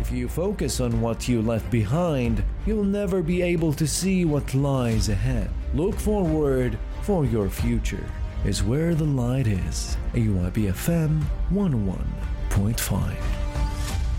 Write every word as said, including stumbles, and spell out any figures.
If you focus on what you left behind, you'll never be able to see what lies ahead. Look forward, for your future is where the light is. A Y P F M one oh one point five.